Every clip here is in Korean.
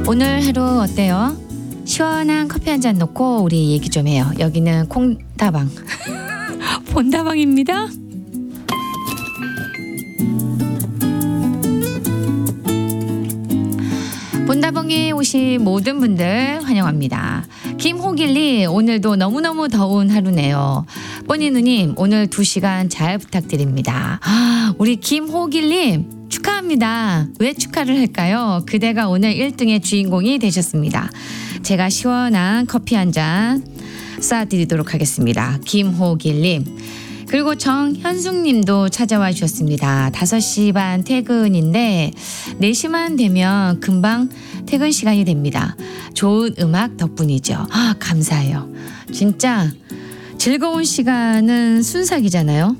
오늘 하루 어때요? 시원한 커피 한 잔 놓고 우리 얘기 좀 해요. 여기는 콩다방 본다방입니다. 본다방에 오신 모든 분들 환영합니다. 김호길님, 오늘도 너무너무 더운 하루네요. 뻔히 누님, 오늘 2시간 잘 부탁드립니다. 우리 김호길님 축하합니다. 왜 축하를 할까요? 그대가 오늘 1등의 주인공이 되셨습니다. 제가 시원한 커피 한 잔 쏴드리도록 하겠습니다. 김호길님. 그리고 정현숙님도 찾아와 주셨습니다. 5시 반 퇴근인데 4시만 되면 금방 퇴근 시간이 됩니다. 좋은 음악 덕분이죠. 감사해요. 진짜 즐거운 시간은 순삭이잖아요.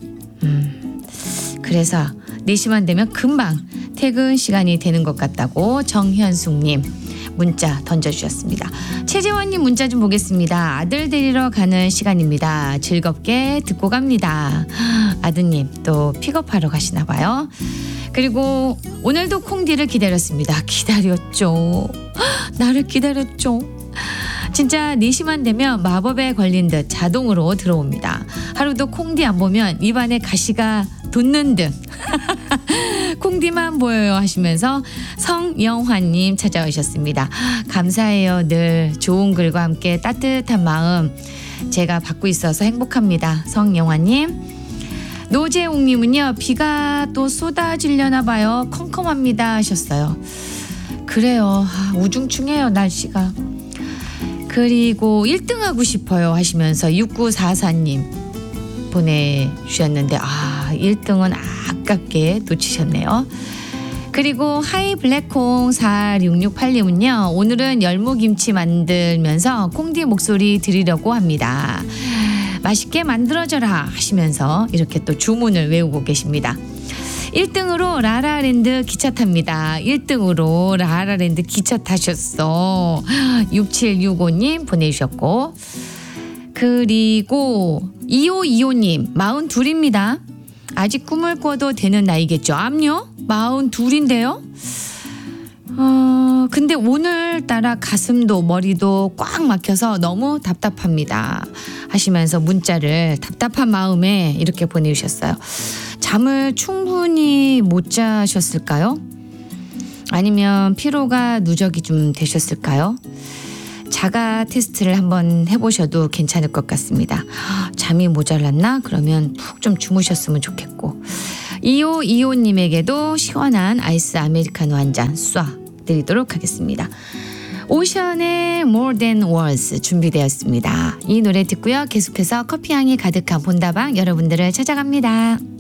그래서 4시만 되면 금방 퇴근 시간이 되는 것 같다고 정현숙님 문자 던져주셨습니다. 최재원님 문자 좀 보겠습니다. 아들 데리러 가는 시간입니다. 즐겁게 듣고 갑니다. 아드님 또 픽업하러 가시나 봐요. 그리고 오늘도 콩디를 기다렸습니다. 기다렸죠. 나를 기다렸죠. 진짜 4시만 되면 마법에 걸린 듯 자동으로 들어옵니다. 하루도 콩디 안 보면 입안에 가시가 돋는 듯 콩디만 보여요 하시면서 성영환님 찾아오셨습니다. 감사해요. 늘 좋은 글과 함께 따뜻한 마음 제가 받고 있어서 행복합니다. 성영환님. 노재웅님은요. 비가 또 쏟아지려나 봐요. 컴컴합니다 하셨어요. 그래요. 우중충해요 날씨가. 그리고 1등하고 싶어요 하시면서 6944님 보내주셨는데 1등은 아깝게 놓치셨네요. 그리고 하이블랙콩 4668님은요. 오늘은 열무김치 만들면서 콩디 목소리 들으려고 합니다. 맛있게 만들어져라 하시면서 이렇게 또 주문을 외우고 계십니다. 1등으로 라라랜드 기차 탑니다. 1등으로 라라랜드 기차 타셨어. 6765님 보내주셨고 그리고 2525님 42입니다. 아직 꿈을 꿔도 되는 나이겠죠. 암요? 42인데요. 근데 오늘따라 가슴도 머리도 꽉 막혀서 너무 답답합니다 하시면서 문자를 답답한 마음에 이렇게 보내주셨어요. 잠을 충분히 못 자셨을까요? 아니면 피로가 누적이 좀 되셨을까요? 자가 테스트를 한번 해보셔도 괜찮을 것 같습니다. 잠이 모자랐나? 그러면 푹 좀 주무셨으면 좋겠고 2525님에게도 시원한 아이스 아메리카노 한 잔 쏴드리도록 하겠습니다. 오션의 More Than Words 준비되었습니다. 이 노래 듣고요. 계속해서 커피향이 가득한 본다방 여러분들을 찾아갑니다.